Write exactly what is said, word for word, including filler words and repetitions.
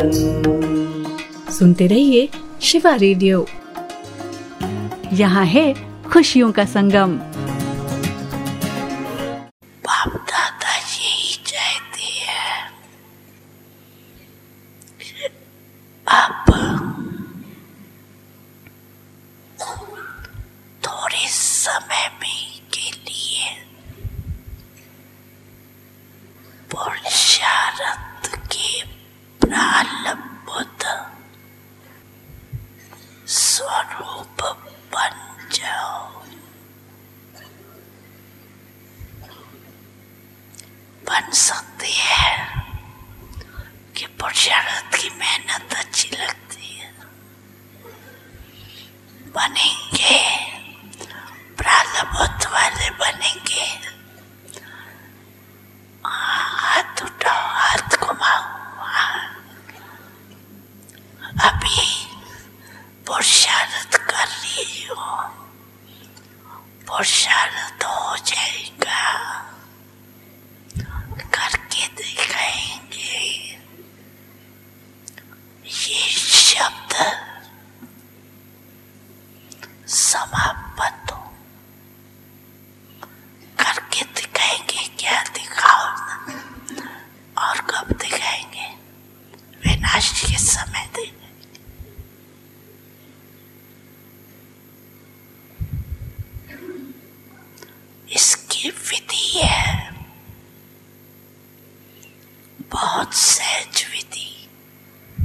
सुनते रहिए शिवा रेडियो। यहाँ है खुशियों का संगम। बाप दादा यही चाहते हैं, अब थोड़े समय में के लिए पुरुषार्थ के प्रारंभ स्वरूप बन जाओ, बन सकती है कि पुरुषार्थ की मेहनत अच्छी लगती है, बनेंगे, प्रारब्ध वाले बनेंगे। हाथ उठाओ, हाथ घुमाओ। अभी पुरुषार्थ कर रही हो, पुरुषार्थ हो जाएगा, करके दिखाएंगे। ये शब्द समाप्त हो, करके दिखाएंगे। क्या दिखाओ ना, और कब दिखाएंगे? विनाश के समय दिखाएंगे। इसकी विधि है